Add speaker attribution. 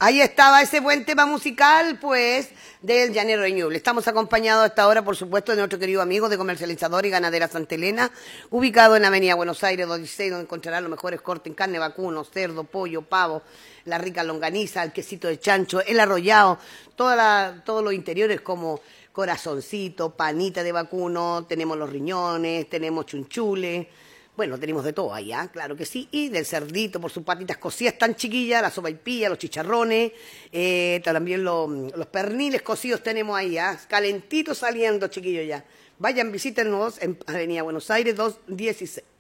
Speaker 1: Ahí estaba ese buen tema musical, pues, del Llanero de Ñuble. Estamos acompañados a esta hora, por supuesto, de nuestro querido amigo de Comercializador y Ganadera Santa Elena, ubicado en Avenida Buenos Aires 216, donde encontrará los mejores cortes en carne, vacuno, cerdo, pollo, pavo, la rica longaniza, el quesito de chancho, el arrollado, todos los interiores como corazoncito, panita de vacuno, tenemos los riñones, tenemos chunchules. Bueno, tenemos de todo allá, claro que sí. Y del cerdito, por sus patitas cocidas tan chiquillas, la sopaipilla, los chicharrones, también los perniles cocidos tenemos ahí, calentitos saliendo, chiquillos ya. Vayan, visítenos en Avenida Buenos Aires 216.